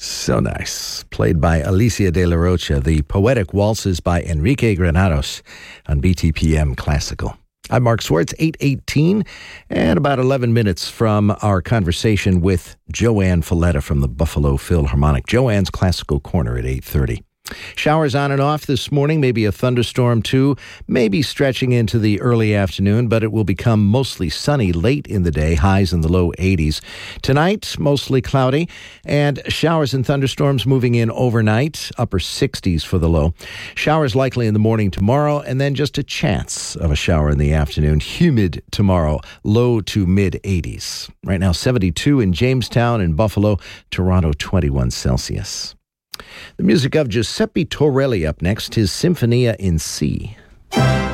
So nice. Played by Alicia de la Rocha, the Poetic Waltzes by Enrique Granados on BTPM Classical. I'm Mark Swartz, 8:18, and about 11 minutes from our conversation with Joanne Falletta from the Buffalo Philharmonic. Joanne's Classical Corner at 8:30. Showers on and off this morning, maybe a thunderstorm too, maybe stretching into the early afternoon, but it will become mostly sunny late in the day, highs in the low 80s. Tonight, mostly cloudy, and showers and thunderstorms moving in overnight, upper 60s for the low. Showers likely in the morning tomorrow, and then just a chance of a shower in the afternoon. Humid tomorrow, low to mid 80s. Right now, 72 in Jamestown and Buffalo, Toronto 21 Celsius. The music of Giuseppe Torelli up next, his Sinfonia in C.